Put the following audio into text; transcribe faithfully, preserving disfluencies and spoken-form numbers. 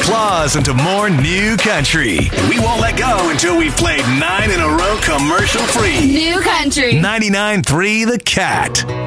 claws into more new country. And we won't let go until we've played nine in a row commercial free. New country. ninety-nine point three The Cat.